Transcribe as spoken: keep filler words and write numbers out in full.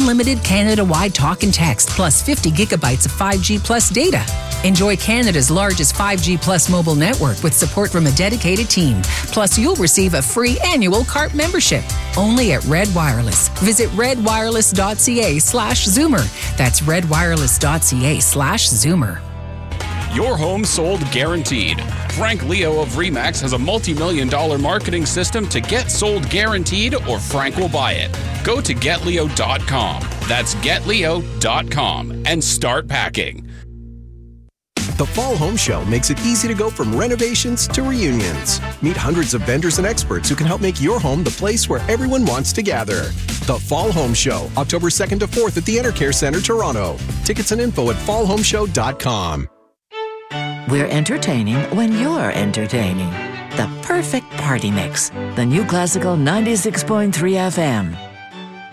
unlimited Canada-wide talk and text, plus fifty gigabytes of five G plus data. Enjoy Canada's largest five G plus mobile network with support from a dedicated team. Plus, you'll receive a free annual C A R P membership. Only at Red Wireless. Visit redwireless.ca slash Zoomer. That's redwireless.ca slash Zoomer. Your home sold guaranteed. Frank Leo of Remax has a multi-million dollar marketing system to get sold guaranteed, or Frank will buy it. Go to get leo dot com. That's get leo dot com and start packing. The Fall Home Show makes it easy to go from renovations to reunions. Meet hundreds of vendors and experts who can help make your home the place where everyone wants to gather. The Fall Home Show, October second to fourth at the Intercare Centre, Toronto. Tickets and info at fall home show dot com. We're entertaining when you're entertaining. The perfect party mix. The new classical ninety-six point three F M.